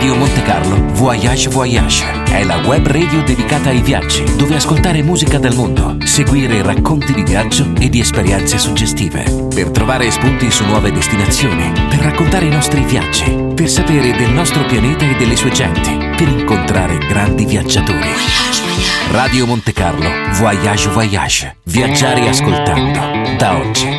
Radio Monte Carlo Voyage Voyage è la web radio dedicata ai viaggi, dove ascoltare musica del mondo, seguire racconti di viaggio e di esperienze suggestive, per trovare spunti su nuove destinazioni, per raccontare i nostri viaggi, per sapere del nostro pianeta e delle sue genti, per incontrare grandi viaggiatori. Radio Monte Carlo Voyage Voyage. Viaggiare ascoltando, da oggi.